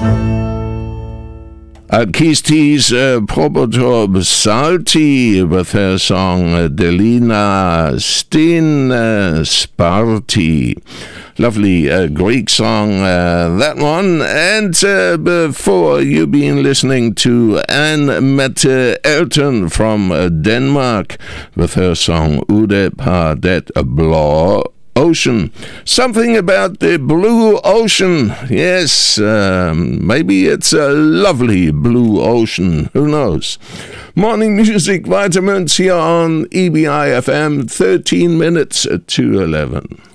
Kistis Probotorb Salti with her song Delina Stin Sparti. Lovely Greek song, that one. And before, you've been listening to Anne Mette Elton from Denmark with her song Ude på det blå ocean. Something about the blue ocean. Yes, maybe it's a lovely blue ocean. Who knows? Morning Music Vitamins here on EBI FM, 13 minutes to 11.